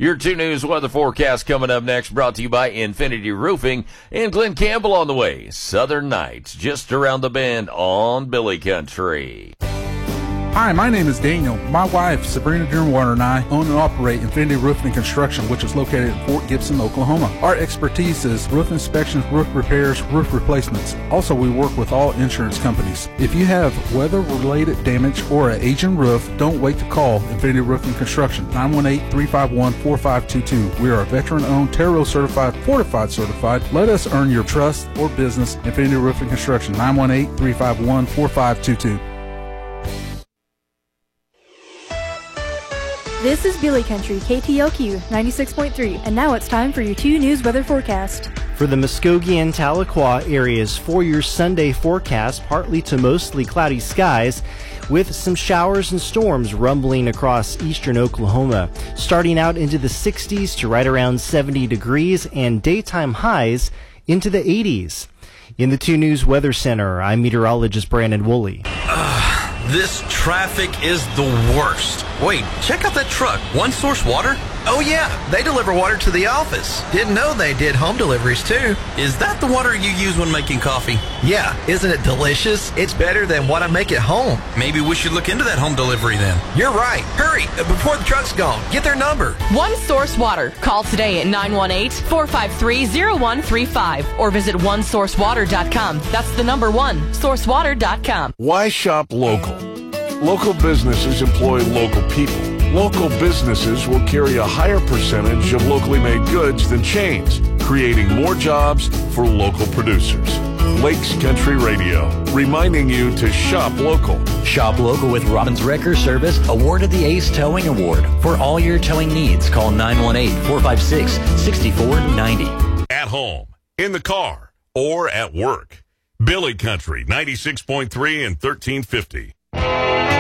Your 2 News weather forecast coming up next, brought to you by Infinity Roofing and Glenn Campbell on the way. Southern Nights, just around the bend on Billy Country. Hi, my name is Daniel. My wife, Sabrina Dearwater, and I own and operate Infinity Roofing and Construction, which is located in Fort Gibson, Oklahoma. Our expertise is roof inspections, roof repairs, roof replacements. Also, we work with all insurance companies. If you have weather-related damage or an aging roof, don't wait to call Infinity Roofing and Construction, 918-351-4522. We are a veteran-owned, Terro certified, fortified certified. Let us earn your trust or business. Infinity Roofing and Construction, 918-351-4522. This is Billy Country, KTLQ 96.3, and now it's time for your 2 News weather forecast. For the Muskogee and Tahlequah areas, for your Sunday forecast, partly to mostly cloudy skies with some showers and storms rumbling across eastern Oklahoma, starting out into the 60s to right around 70 degrees and daytime highs into the 80s. In the 2 News Weather Center, I'm meteorologist Brandon Woolley. This traffic is the worst. Wait, check out that truck. One Source Water? Oh yeah, they deliver water to the office. Didn't know they did home deliveries too. Is that the water you use when making coffee? Yeah, isn't it delicious? It's better than what I make at home. Maybe we should look into that home delivery then. You're right. Hurry, before the truck's gone. Get their number. One Source Water. Call today at 918-453-0135 or visit onesourcewater.com. That's the number 1sourcewater.com. Why shop local? Local businesses employ local people. Local businesses will carry a higher percentage of locally made goods than chains, creating more jobs for local producers. Lakes Country Radio, reminding you to shop local. Shop local with Robbins Wrecker Service, awarded the Ace Towing Award. For all your towing needs, call 918-456-6490. At home, in the car, or at work. Billy Country, 96.3 and 1350.